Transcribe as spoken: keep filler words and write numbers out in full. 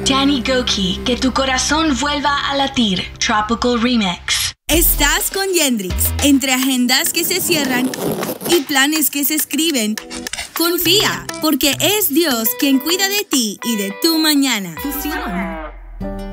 Danny Gokey, que tu corazón vuelva a latir. Tropical Remix. Estás con Yendrix. Entre agendas que se cierran y planes que se escriben, confía, porque es Dios quien cuida de ti y de tu mañana. Fusión.